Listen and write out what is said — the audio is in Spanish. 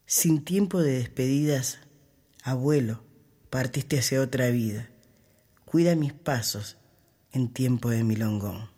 Sin tiempo de despedidas, abuelo, partiste hacia otra vida. Cuida mis pasos en tiempo de milongón.